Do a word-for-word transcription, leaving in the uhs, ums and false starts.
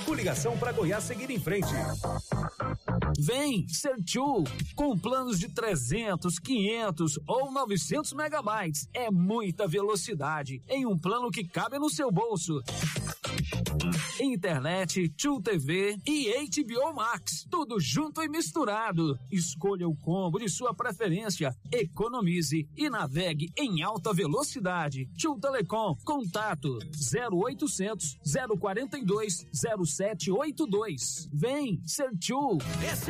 Coligação para Goiás seguir em frente. Vem ser Tchu, com planos de trezentos, quinhentos ou novecentos megabytes. É muita velocidade em um plano que cabe no seu bolso. Internet, Tchu T V e H B O Max, tudo junto e misturado. Escolha o combo de sua preferência, economize e navegue em alta velocidade. Tchu Telecom, contato zero oitocentos, zero quarenta e dois, zero sete oito dois. Vem ser Tchu.